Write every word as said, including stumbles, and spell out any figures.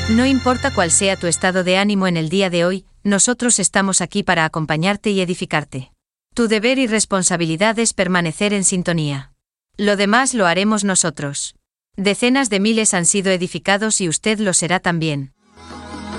No importa cuál sea tu estado de ánimo en el día de hoy, nosotros estamos aquí para acompañarte y edificarte. Tu deber y responsabilidad es permanecer en sintonía. Lo demás lo haremos nosotros. Decenas de miles han sido edificados y usted lo será también.